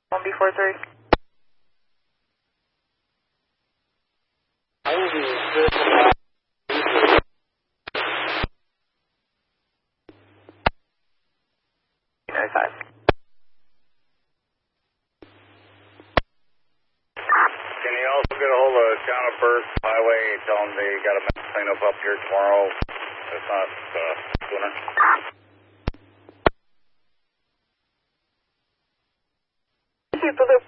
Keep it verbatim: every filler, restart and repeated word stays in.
one B four three. ninety-five. Can you also get a hold of Town of First Highway and tell them they got a mess clean up up here tomorrow? If not, uh, sooner. Thank you for the